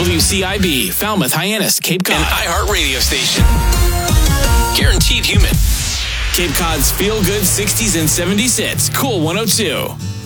WCIB, Falmouth, Hyannis, Cape Cod. An iHeart radio station. Guaranteed human. Cape Cod's feel-good 60s and 70s hits. Cool 102.